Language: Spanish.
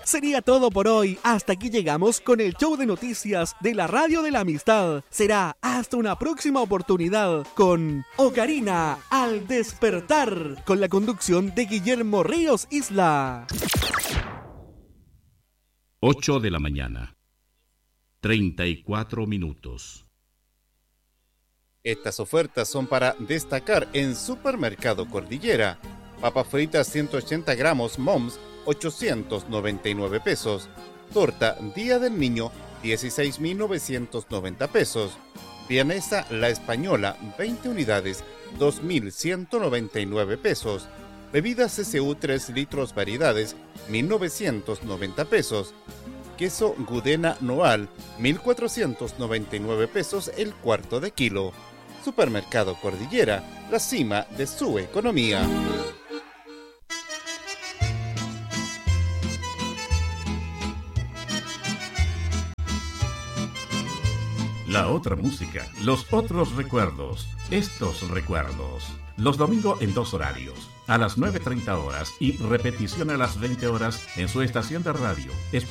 Sería todo por hoy. Hasta aquí llegamos con el show de noticias de la Radio de la Amistad. Será hasta una próxima oportunidad con Ocarina al despertar, con la conducción de Guillermo Ríos Isla. 8 de la mañana, 34 minutos. Estas ofertas son para destacar en Supermercado Cordillera. Papas fritas 180 gramos Moms, 899 pesos. Torta Día del Niño, 16.990 pesos. Vienesa La Española, 20 unidades, 2.199 pesos. Bebidas CCU 3 litros variedades, 1.990 pesos. Queso Gudena Noal, 1.499 pesos el cuarto de kilo. Supermercado Cordillera, la cima de su economía. La otra música, los otros recuerdos, estos recuerdos. Los domingos en 2 horarios, a las 9:30 horas y repetición a las 20 horas en su estación de radio.